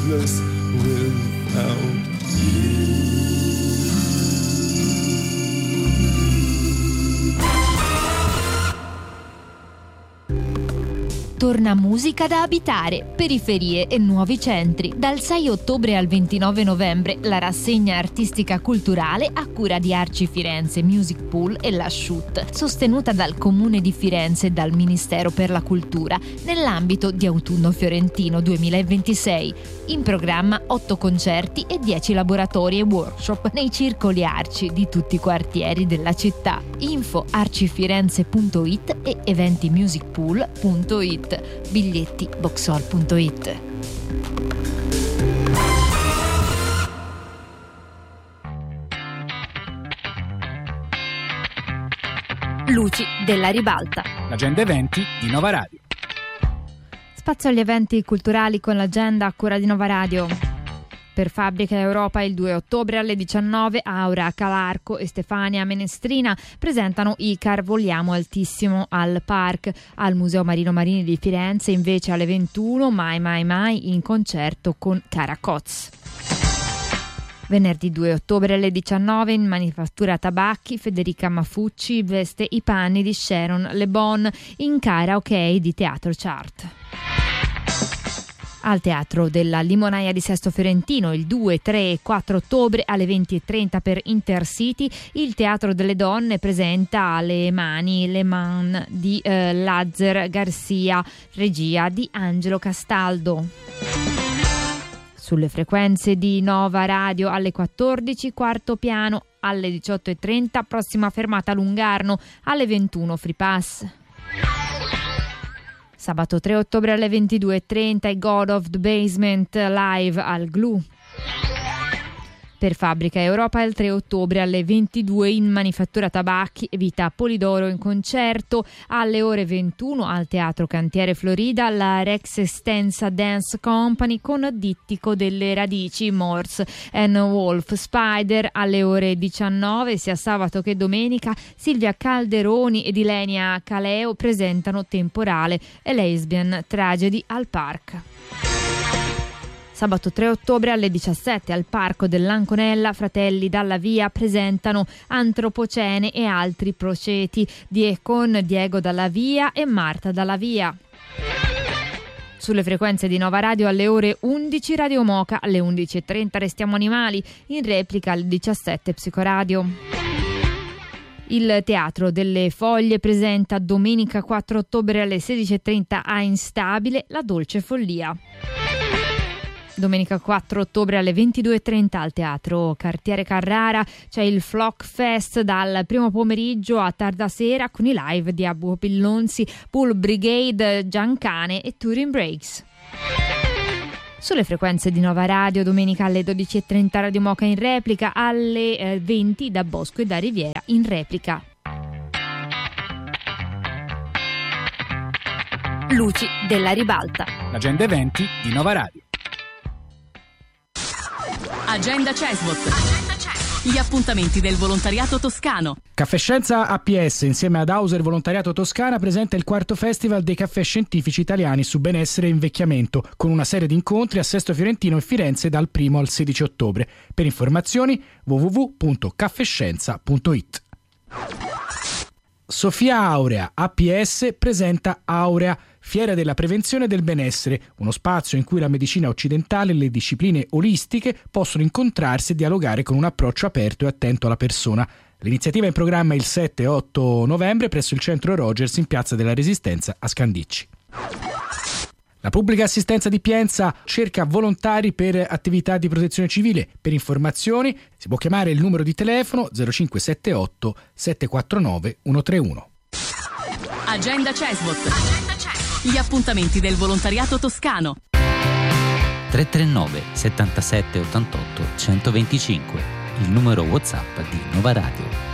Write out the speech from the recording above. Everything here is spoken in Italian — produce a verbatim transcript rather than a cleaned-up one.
useless without you. Torna musica da abitare, periferie e nuovi centri. Dal sei ottobre al ventinove novembre la rassegna artistica culturale a cura di Arci Firenze Music Pool e la Shoot, sostenuta dal Comune di Firenze e dal Ministero per la Cultura, nell'ambito di Autunno Fiorentino duemilaventisei. In programma otto concerti e dieci laboratori e workshop nei circoli Arci di tutti i quartieri della città. Info arcifirenze punto it e eventimusicpool punto it. Biglietti boxhall punto it. Luci della ribalta. L'agenda eventi di Nova Radio. Spazio agli eventi culturali con l'agenda a cura di Nova Radio. Per Fabbrica Europa il due ottobre alle diciannove Aura Calarco e Stefania Menestrina presentano Icar Vogliamo Altissimo al Park. Al Museo Marino Marini di Firenze invece alle ventuno Mai Mai Mai in concerto con Caracoz. Venerdì due ottobre alle diciannove in Manifattura Tabacchi Federica Mafucci veste i panni di Sharon Le Bon in Karaoke di Teatro Chart. Al Teatro della Limonaia di Sesto Fiorentino il due, tre e quattro ottobre alle venti e trenta per Intercity il Teatro delle Donne presenta Le Mani, Le Man di eh, Lazzer Garcia, regia di Angelo Castaldo. Sulle frequenze di Nova Radio alle quattordici, quarto piano alle diciotto e trenta, prossima fermata Lungarno, alle ventuno Free Pass. Sabato tre ottobre alle ventidue e trenta i God of the Basement live al Glue. Per Fabbrica Europa il tre ottobre alle ventidue in Manifattura Tabacchi Vita Polidoro in concerto. Alle ore ventuno al Teatro Cantiere Florida la Rex Estensa Dance Company con Dittico delle Radici, Morse and Wolf Spider. Alle ore diciannove sia sabato che domenica Silvia Calderoni ed Ilenia Caleo presentano Temporale e Lesbian Tragedy al Park. Sabato tre ottobre alle diciassette al Parco dell'Anconella Fratelli Dalla Via presentano Antropocene e altri proceti di con Diego Dalla Via e Marta Dalla Via. Sulle frequenze di Nova Radio alle ore undici Radio Moca, alle undici e trenta Restiamo Animali, in replica alle diciassette Psicoradio. Il Teatro delle Foglie presenta domenica quattro ottobre alle sedici e trenta a Instabile La Dolce Follia. Domenica quattro ottobre alle ventidue e trenta al Teatro Cartiere Carrara c'è il Flock Fest dal primo pomeriggio a tarda sera con i live di Abu Pillonzi, Pool Brigade, Giancane e Touring Breaks. Sulle frequenze di Nova Radio domenica alle dodici e trenta Radio Moca in replica, alle eh, venti da Bosco e da Riviera in replica. Luci della ribalta. L'agenda eventi di Nova Radio. Agenda Cesbot. Gli appuntamenti del volontariato toscano. Caffè Scienza A P S insieme ad Hauser Volontariato Toscana presenta il quarto festival dei caffè scientifici italiani su benessere e invecchiamento, con una serie di incontri a Sesto Fiorentino e Firenze dal primo al sedici ottobre. Per informazioni w w w punto caffescienza punto it. Sofia Aurea A P S presenta Aurea, Fiera della Prevenzione del Benessere, uno spazio in cui la medicina occidentale e le discipline olistiche possono incontrarsi e dialogare con un approccio aperto e attento alla persona. L'iniziativa è in programma il sette e otto novembre presso il centro Rogers in Piazza della Resistenza a Scandicci. La pubblica assistenza di Pienza cerca volontari per attività di protezione civile. Per informazioni si può chiamare il numero di telefono zero cinque sette otto sette quattro nove uno tre uno. Agenda Cesbot. Gli appuntamenti del volontariato toscano. tre tre nove settantasette ottantotto centoventicinque, il numero WhatsApp di Nova Radio.